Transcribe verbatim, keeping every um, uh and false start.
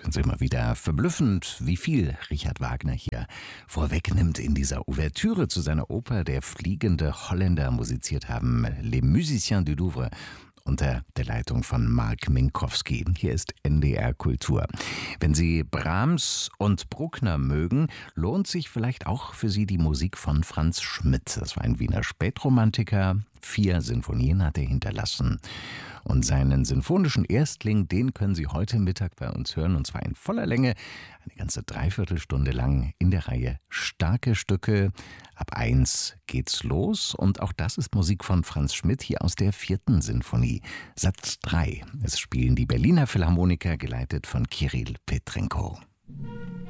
Ganz immer wieder verblüffend, wie viel Richard Wagner hier vorwegnimmt in dieser Ouvertüre zu seiner Oper. Der fliegende Holländer musiziert haben Les Musiciens du Louvre unter der Leitung von Mark Minkowski. Hier ist N D R Kultur. Wenn Sie Brahms und Bruckner mögen, lohnt sich vielleicht auch für Sie die Musik von Franz Schmidt. Das war ein Wiener Spätromantiker. Vier Sinfonien hat er hinterlassen. Und seinen sinfonischen Erstling, den können Sie heute Mittag bei uns hören, und zwar in voller Länge, eine ganze Dreiviertelstunde lang in der Reihe Starke Stücke. Ab eins geht's los, und auch das ist Musik von Franz Schmidt, hier aus der vierten Sinfonie, Satz drei. Es spielen die Berliner Philharmoniker, geleitet von Kirill Petrenko.